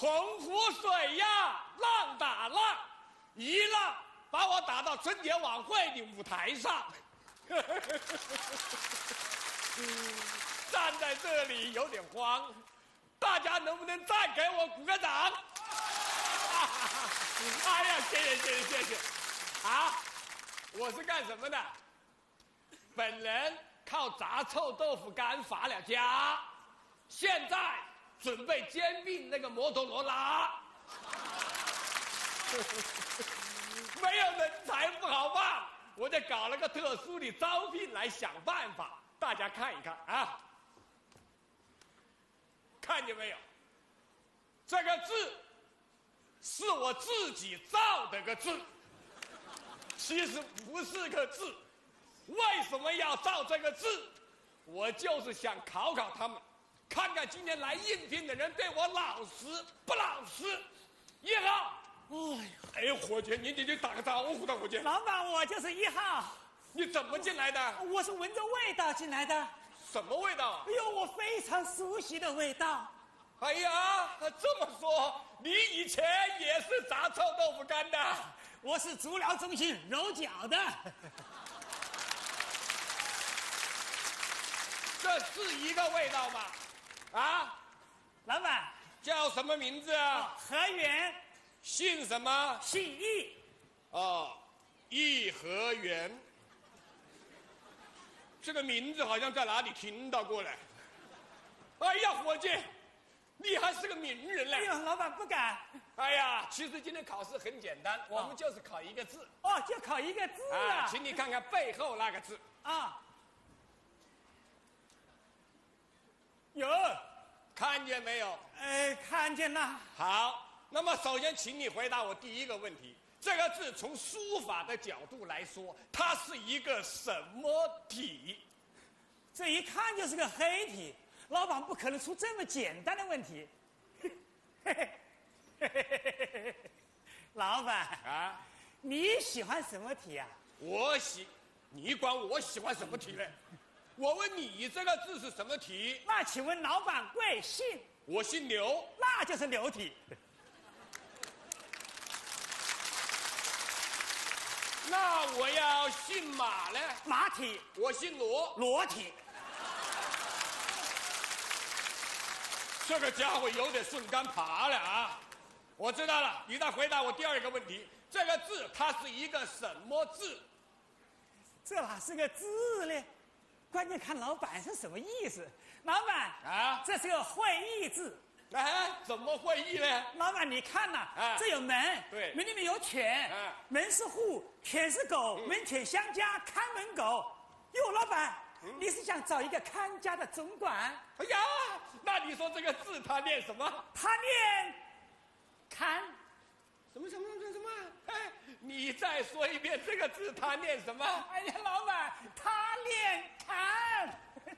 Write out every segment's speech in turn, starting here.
洪湖水呀，浪打浪，一浪把我打到春节晚会的舞台上。站在这里有点慌，大家能不能再给我鼓个掌？哎呀，谢谢！啊，我是干什么的？本人靠炸臭豆腐干发了家，现在准备兼并那个摩托罗拉。没有人才不好办，我就搞了个特殊的招聘来想办法，大家看一看啊，看见没有？这个字是我自己造的个字，其实不是个字。为什么要造这个字？我就是想考考他们，看看今天来应聘的人对我老实不老实。1号。哎，伙计，你打个招呼的，伙计。 老板，我就是1号。 你怎么进来的？ 我是闻着味道进来的。 什么味道？ 哎呦，我非常熟悉的味道。 哎呀，这么说，你以前也是炸臭豆腐干的？ 我是足疗中心揉脚的。 这是一个味道吗？啊， 老板叫什么名字啊？ 何源。 姓什么？ 姓易。 哦，颐和园。这个名字好像在哪里听到过嘞。哎呀，伙计，你还是个名人嘞！ 哎呦，老板不敢。 哎呀，其实今天考试很简单，我们就是考一个字。 哦，就考一个字啊！ 请你看看背后那个字啊。有， 看见没有？ 看见了。 好，那么首先请你回答我第一个问题：这个字从书法的角度来说，它是一个什么体？ 这一看就是个黑体，老板不可能出这么简单的问题。老板啊， 你喜欢什么体啊？ 你管我喜欢什么体嘞？我问你这个字是什么体？ 那请问老板贵姓？ 我姓刘。 那就是刘体。 那我要姓马呢？ 马体。 我姓罗。 罗体。 这个家伙有点顺杆爬了啊！我知道了，你再回答我第二个问题：这个字它是一个什么字？ 这哪是个字呢？关键看老板是什么意思。老板啊， 这是个会意字。 怎么会意呢？ 老板你看呐，这有门， 对， 门里面有犬，门是户，犬是狗，门犬相加，看门狗。哟，老板，你是想找一个看家的总管？ 哎呀，那你说这个字它念什么？ 他念看。 什么？哎，你再说一遍这个字它念什么？ 哎呀，老板，他念看。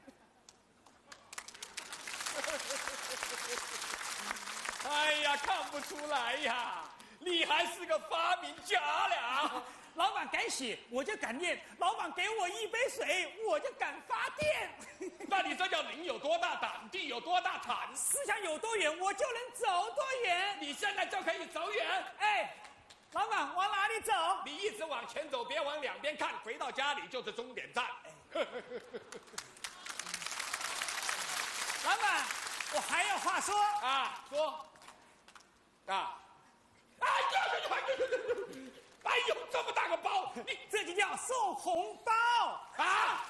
哎呀，看不出来呀，你还是个发明家了。 老板敢写，我就敢念；老板给我一杯水，我就敢发电。 那你这叫人有多大胆，地有多大产， 思想有多远，我就能走多远。 你现在就可以走远。 哎，老板往哪里走？ 你一直往前走，别往两边看，回到家里就是终点站。 老板，我还有话说啊，说啊！哎呦，这么大个包，你这就叫送红包啊！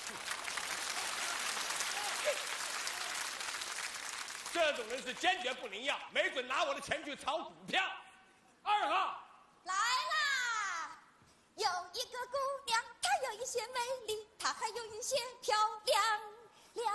这种人是坚决不能要，没准拿我的钱去炒股票。2号来啦！有一个姑娘，她有一些美丽，她还有一些漂亮，亮。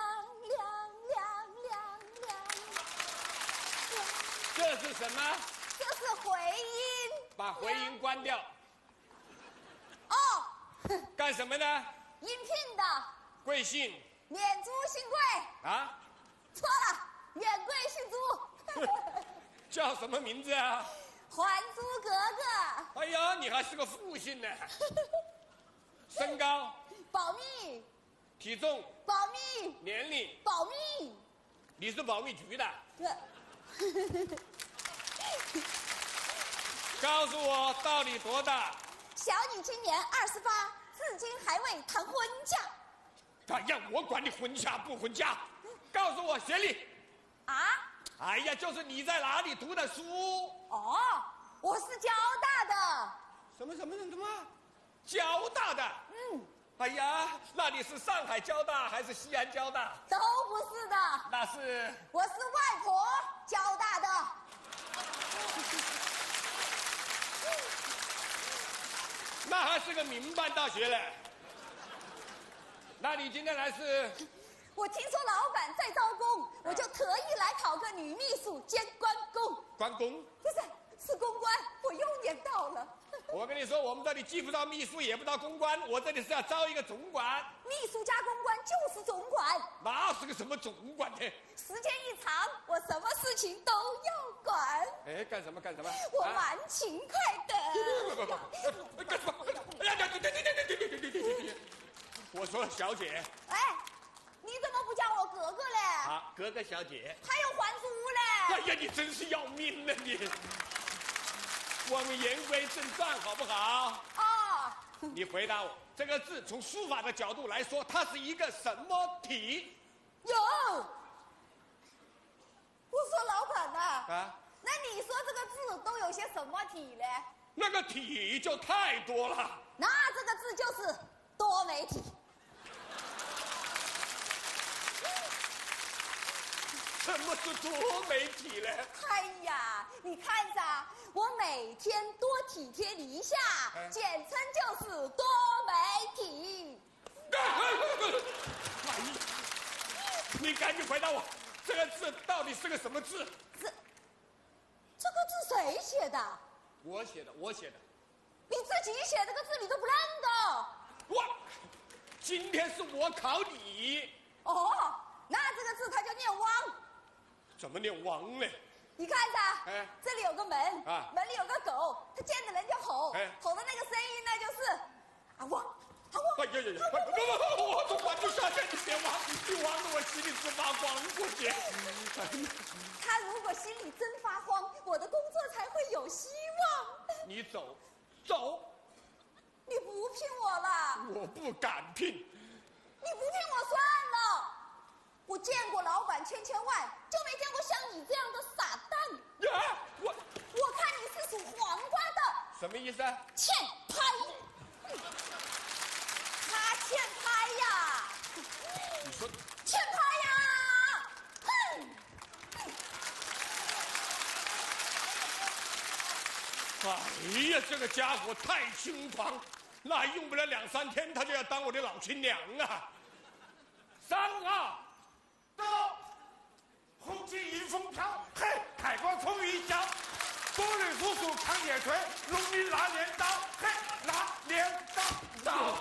这是什么？ 这是回音。 把回音关掉。 哦。 干什么呢？ 应聘的。 贵姓？ 免租姓贵。 啊？ 错了，免贵姓租。 叫什么名字啊？ 还租格格。 哎呀，你还是个复姓呢。身高？ 保密。 体重？ 保密。 年龄？ 保密。 你是保密局的？ 对。 告诉我到底多大？ 小女今年28，至今还未谈婚嫁。 哎呀，我管你婚嫁不婚嫁，告诉我学历。 啊？ 哎呀，就是你在哪里读的书？ 哦，我是交大的。 什么？交大的？ 嗯。 哎呀，那你是上海交大还是西安交大？ 都不是的。 那是？ 我是外婆交大的。 那还是个民办大学嘞。那你今天来是？ 我听说老板在招工，我就特意来考个女秘书兼关公。 关公？ 不是，是公关，我又念到了。 我跟你说，我们这里既不招秘书，也不招公关，我这里是要招一个总管。 秘书加公关就是总管。 那是个什么总管呢？ 时间一长，我什么事情都要管。 哎，干什么？ 我蛮勤快的。 不，干什么？哎呀，对！我说小姐。 哎，你怎么不叫我哥哥嘞？ 啊，哥哥小姐。 还有还珠嘞？ 哎呀，你真是要命了你！我们言归正传，好不好？ 哦。 你回答我，这个字从书法的角度来说，它是一个什么体？ 有。我说老板呐。 啊。 那你说这个字都有些什么体嘞？ 那个体就太多了。 那这个字就是多媒体。 什么是多媒体呢？ 哎呀，你看着，我每天多体贴你一下，简称就是多媒体。 哎呀，你赶紧回答我，这个字到底是个什么字？ 这个字谁写的？ 我写的。 你自己写这个字你都不认得？ 我，今天是我考你。 哦，那这个字它就念汪。 怎么念汪呢？ 你看着， 哎， 这里有个门， 啊， 门里有个狗，它见着人就吼，吼的那个声音呢就是啊汪啊汪。 哎呀，我总管就下线，你别汪，你汪得我心里直发慌过去。 他如果心里真发慌，我的工作才会有希望。 你走。 你不聘我了？ 我不敢聘。 你不聘我算了。我见过老板千万，就没见过像你这样的傻蛋。 呀， 我看你是属黄瓜的。 什么意思啊？ 欠拍。他欠拍呀。 你说欠拍呀。 哎呀，这个家伙太轻狂，那用不了2、3天，他就要当我的老亲娘啊！3、2， 到，红旗迎风飘，嘿，海光冲云霄，风雨叔叔扛铁锤，农民拿镰刀，嘿，拿镰刀。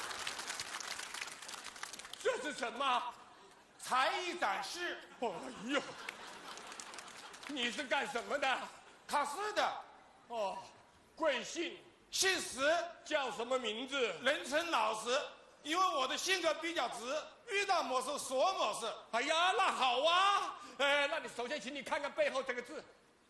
这是什么？ 才艺展示。 哎呦，你是干什么的？ 考试的。 哦，贵姓？ 姓石， 叫什么名字？ 人称老石，因为我的性格比较直，遇到某事说某事。 哎呀，那好啊。那你首先请你看看背后这个字。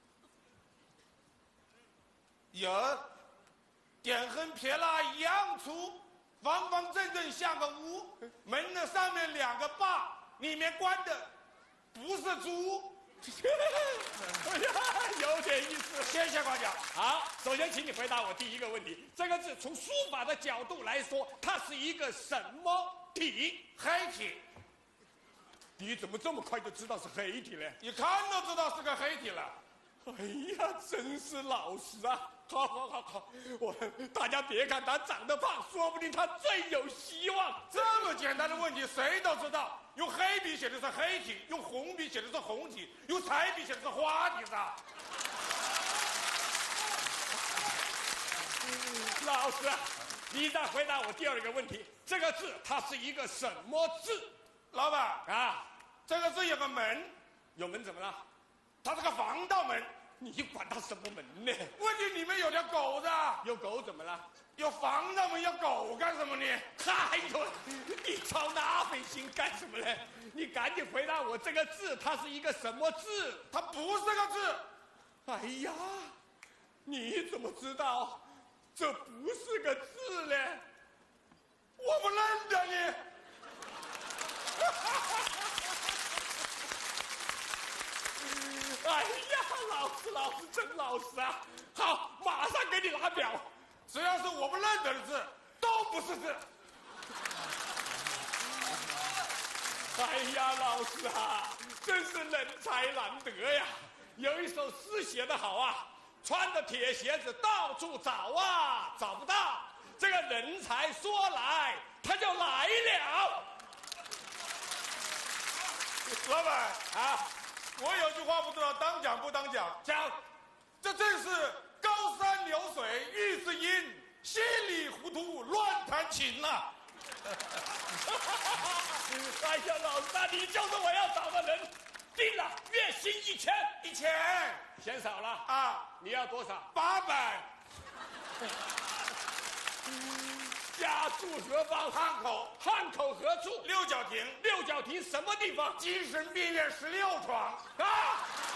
有，点横撇捺一样粗，方方正正像个屋，门的上面2个把，里面关的不是猪。 哎呀，有点意思。 谢谢官长。 好，首先请你回答我第一个问题：这个字从书法的角度来说，它是一个什么体？ 黑体。 你怎么这么快就知道是黑体呢？ 一看都知道是个黑体了。 哎呀，真是老实啊！好，大家别看他长得胖，说不定他最有希望。 这么简单的问题谁都知道，用黑笔写的是黑体，用红笔写的是红体，用彩笔写的是花体噻。 老师，你再回答我第2个问题：这个字它是一个什么字？ 老板啊， 这个字有个门， 有门怎么了？ 它是个防盗门。 你管它什么门呢？ 问题里面有条狗子。 有狗怎么了？ 要房子吗？要狗干什么呢？ 哎呦，你操那份心干什么呢？你赶紧回答我，这个字它是一个什么字？ 它不是个字。 哎呀，你怎么知道这不是个字呢？ 我不认得你。 哎呀，老师真老实啊！好，马上给你拿表。 只要是我不认得的字，都不是字。 哎呀，老师啊，真是人才难得呀！有一首诗写得好啊，穿着铁鞋子到处找啊，找不到。这个人才说来，他就来了。 老板啊，我有句话不知道当讲不当讲。 讲， 这正是高山流水遇知音，稀里糊涂乱弹琴呐。 哎呀，老师啊，你就是我要找的人。定了，月薪1000。 1000 嫌少了啊？ 你要多少 ？800。 家住何方？ 汉口。 汉口何处？ 六角亭。 六角亭什么地方？ 精神病院16床。 啊！